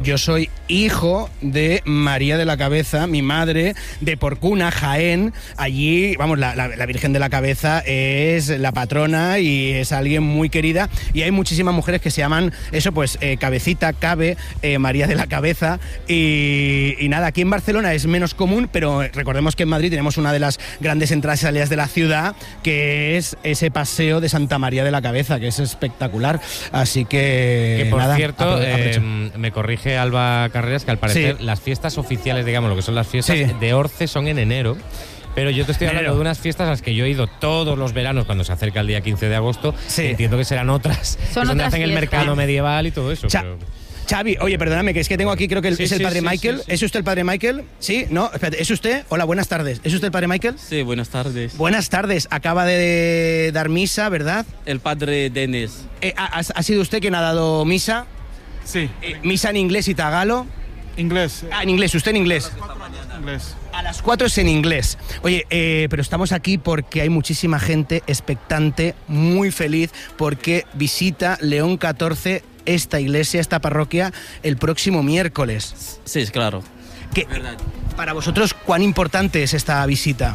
yo soy hijo de María de la Cabeza, mi madre, de Porcuna, Jaén. Allí, vamos, la Virgen de la Cabeza es la patrona y es alguien muy querida. Y hay muchísimas mujeres que se llaman eso, pues, Cabecita, Cabe, María de la Cabeza. Y nada, aquí en Barcelona es menos común, pero recordemos que en Madrid tenemos una de las grandes entradas y salidas de la ciudad, que es ese paseo de Santa María de la Cabeza, que es espectacular. Así que por nada, cierto, me corrige Alba Carreras, que al parecer sí, las fiestas oficiales, digamos, lo que son las fiestas sí, de Orce son en enero. Pero yo te estoy hablando de unas fiestas a las que yo he ido todos los veranos cuando se acerca el día 15 de agosto. Sí. Entiendo que serán otras. Son donde otras hacen el fiestas. mercado medieval y todo eso. Xavi, oye, perdóname, que es que tengo aquí, creo que Sí, es el sí, padre sí, Michael. sí, sí. ¿Es usted el padre Michael? ¿Sí? ¿No? Espérate, ¿es usted? Hola, buenas tardes. ¿Es usted el padre Michael? Sí, buenas tardes. Buenas tardes. Acaba de dar misa, ¿verdad? El padre Denis. ¿Ha sido usted quien ha dado misa? Sí, ¿Misa en inglés y tagalo? inglés. En inglés, usted en inglés. Inglés. A las 4 es en inglés. Oye, pero estamos aquí porque hay muchísima gente expectante, muy feliz, porque visita León XIV esta iglesia, esta parroquia, el próximo miércoles. Sí, claro. Verdad. Para vosotros, ¿cuán importante es esta visita?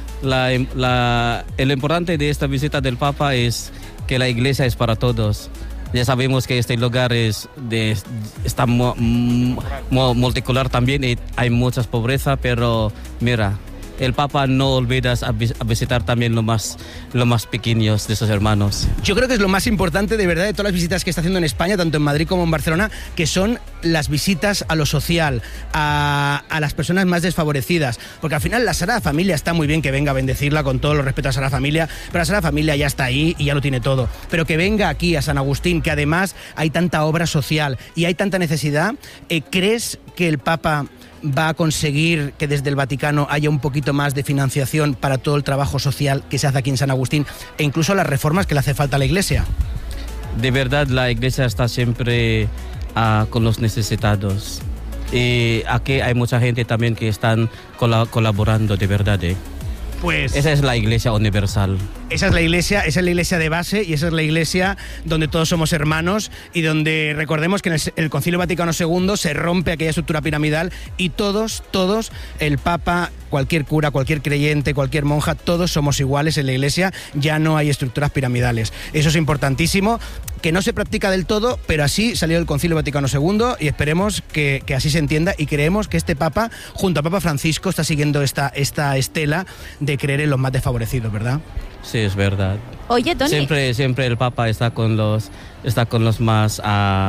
El importante de esta visita del Papa es que la iglesia es para todos. Ya sabemos que este lugar está multicultural también y hay mucha pobreza, pero mira, el Papa no olvida a visitar también los más pequeños de sus hermanos. Yo creo que es lo más importante de verdad de todas las visitas que está haciendo en España, tanto en Madrid como en Barcelona, que son las visitas a lo social, a las personas más desfavorecidas. Porque al final la Sagrada Familia está muy bien que venga a bendecirla, con todo los respeto a la Sagrada Familia, pero la Sagrada Familia ya está ahí y ya lo tiene todo. Pero que venga aquí a San Agustín, que además hay tanta obra social y hay tanta necesidad, ¿crees que el Papa va a conseguir que desde el Vaticano haya un poquito más de financiación para todo el trabajo social que se hace aquí en San Agustín e incluso las reformas que le hace falta a la Iglesia? De verdad, la iglesia está siempre con los necesitados. Y aquí hay mucha gente también que están colaborando, de verdad. Pues esa es la iglesia universal. Esa es la iglesia de base y esa es la iglesia donde todos somos hermanos y donde recordemos que en el Concilio Vaticano II se rompe aquella estructura piramidal y todos, el Papa, cualquier cura, cualquier creyente, cualquier monja, todos somos iguales en la iglesia, ya no hay estructuras piramidales. Eso es importantísimo, que no se practica del todo, pero así salió el Concilio Vaticano II y esperemos que así se entienda y creemos que este Papa, junto a Papa Francisco, está siguiendo esta estela de creer en los más desfavorecidos, ¿verdad? Sí, es verdad. Oye, Tony. Siempre el Papa está con los más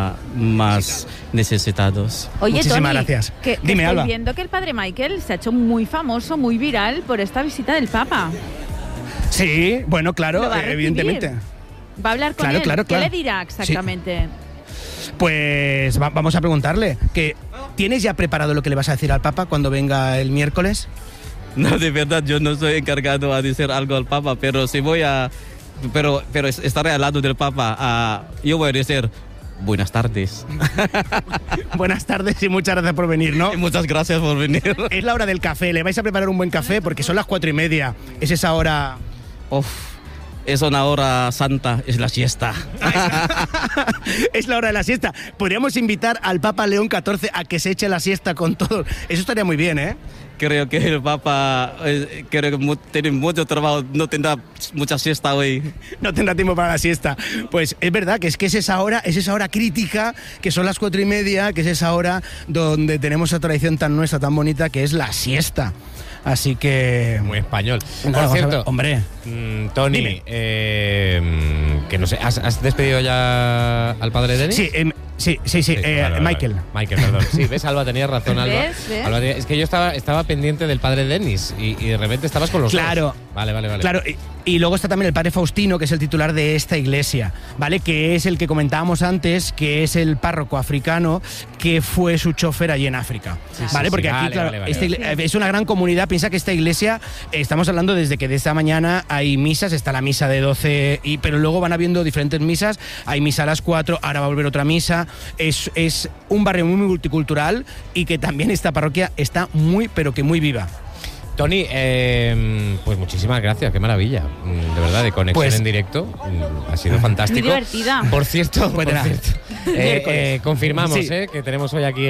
necesitados. Oye, muchísimas Tony, gracias. Dime, Alba. Estoy viendo que el padre Michael se ha hecho muy famoso, muy viral por esta visita del Papa. Sí, bueno, claro, ¿Lo va a recibir? evidentemente. ¿Va a hablar con él? Claro. ¿Qué le dirá exactamente? Sí. Pues vamos a preguntarle. ¿Tienes ya preparado lo que le vas a decir al Papa cuando venga el miércoles? No, de verdad, yo no estoy encargado a decir algo al Papa, pero si voy pero estaré al lado del Papa. Yo voy a decir buenas tardes. Buenas tardes y muchas gracias por venir, ¿no? Y muchas gracias por venir. Es la hora del café. ¿Le vais a preparar un buen café? Porque son las 4:30. Es esa hora... Es una hora santa, es la siesta. Es la hora de la siesta. Podríamos invitar al Papa León XIV a que se eche la siesta con todos. Eso estaría muy bien, ¿eh? Creo que el Papa tiene mucho trabajo, no tendrá mucha siesta hoy. No tendrá tiempo para la siesta. Pues es verdad que es esa hora crítica, que son las 4:30, que es esa hora donde tenemos esa tradición tan nuestra, tan bonita, que es la siesta. Así que... Muy español. Nada, por cierto, hombre. Tony, que no sé, ¿has despedido ya al padre Denis? Sí, vale, Michael. Michael, perdón. Sí, ves, Alba, tenías razón, Alba. ¿Ves? Alba, es que yo estaba pendiente del padre Denis y de repente estabas con los dos. Vale. Claro, y luego está también el padre Faustino, que es el titular de esta iglesia, ¿vale? Que es el que comentábamos antes, que es el párroco africano que fue su chofer allí en África, ¿vale? Porque aquí, es una gran comunidad. Piensa que esta iglesia, estamos hablando desde que de esta mañana hay misas, está la misa de 12, pero luego van habiendo diferentes misas, hay misa a las 4, ahora va a volver otra misa. Es un barrio muy multicultural y que también esta parroquia está muy, pero que muy viva. Tony, pues muchísimas gracias, qué maravilla, de verdad, de conexión en directo, ha sido fantástico. Muy divertida. Por cierto, confirmamos Sí. que tenemos hoy aquí